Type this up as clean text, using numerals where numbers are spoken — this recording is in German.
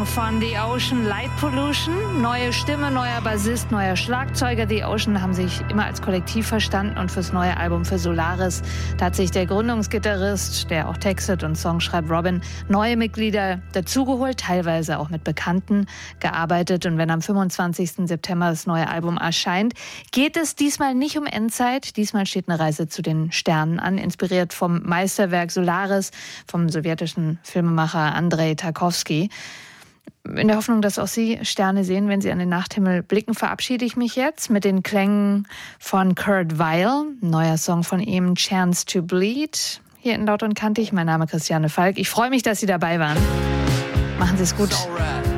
von The Ocean, Light Pollution. Neue Stimme, neuer Bassist, neuer Schlagzeuger. The Ocean haben sich immer als Kollektiv verstanden und fürs neue Album für Solaris, da hat sich der Gründungsgitarrist, der auch textet und Songs schreibt, Robin, neue Mitglieder dazugeholt, teilweise auch mit Bekannten gearbeitet. Und wenn am 25. September das neue Album erscheint, geht es diesmal nicht um Endzeit. Diesmal steht eine Reise zu den Sternen an, inspiriert vom Meisterwerk Solaris, vom sowjetischen Filmemacher Andrei Tarkovsky. In der Hoffnung, dass auch Sie Sterne sehen, wenn Sie an den Nachthimmel blicken, verabschiede ich mich jetzt mit den Klängen von Kurt Weill. Neuer Song von ihm, Chance to Bleed. Hier in Laut und Kantig. Mein Name ist Christiane Falk. Ich freue mich, dass Sie dabei waren. Machen Sie es gut.